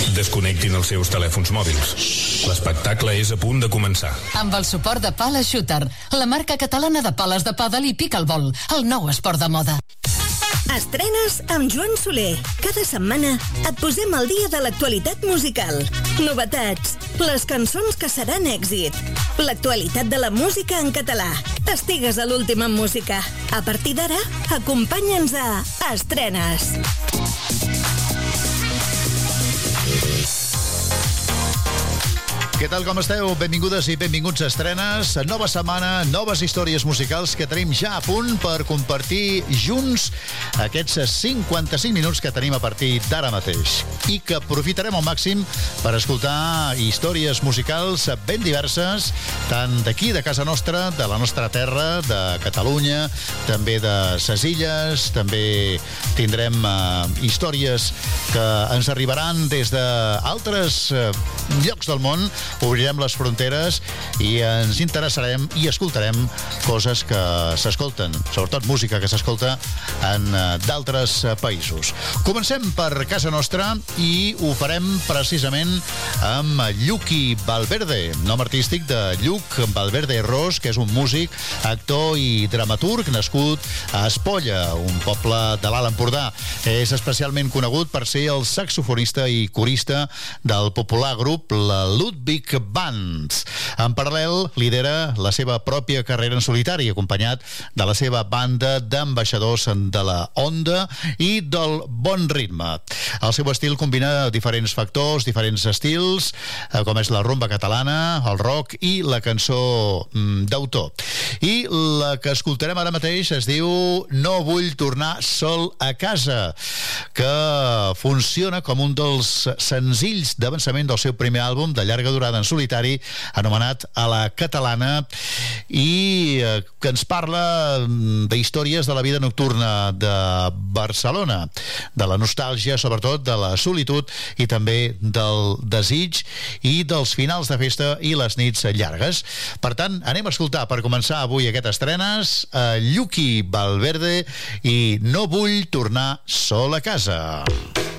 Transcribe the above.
Desconnectin els seus telèfons mòbils. L'espectacle és a punt de començar. Amb el suport de Pala Shooter, la marca catalana de pales de pàdel i pickleball, el nou esport de moda. Estrenes amb Joan Soler. Cada setmana et posem al dia de l'actualitat musical. Novetats, les cançons que seran èxit, l'actualitat de la música en català. Estigues a l'última en música. A partir d'ara, acompanya'ns a Estrenes. Què tal, com esteu? Benvingudes i benvinguts a Estrenes. Nova setmana, noves històries musicals que tenim ja a punt per compartir junts aquests 55 minuts que tenim a partir d'ara mateix i que aprofitarem al màxim per escoltar històries musicals ben diverses, tant d'aquí, de casa nostra, de la nostra terra, de Catalunya, també de ses illes, també tindrem històries que ens arribaran des d'altres llocs del món. Obrirem les fronteres i ens interessarem i escoltarem coses que s'escolten, sobretot música que s'escolta en d'altres països. Comencem per casa nostra i ho farem precisament amb Lluqui Valverde, nom artístic de Lluc Valverde Ros, que és un músic, actor i dramaturg nascut a Espolla, un poble de l'Alt Empordà. És especialment conegut per ser el saxofonista i corista del popular grup la Ludwig Band. En paral·lel, lidera la seva pròpia carrera en solitari, acompanyat de la seva banda d'ambaixadors de la onda i del bon ritme. El seu estil combina diferents factors, diferents estils, com és la rumba catalana, el rock i la cançó d'autor. I la que escoltarem ara mateix es diu No vull tornar sol a casa, que funciona com un dels senzills d'avançament del seu primer àlbum de llarga durada en solitari, anomenat A la Catalana, i que ens parla d'històries de la vida nocturna de Barcelona, de la nostàlgia, sobretot de la solitud i també del desig i dels finals de festa i les nits llargues. Per tant, anem a escoltar per començar avui aquest Estrenes a Lluqui Valverde i No vull tornar sol a casa.